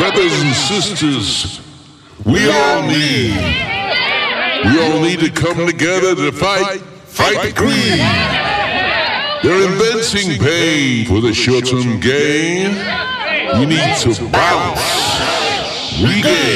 Brothers and sisters, we all need to come together to fight the greed. They're inventing pain for the short-term gain. We need to bounce, regain.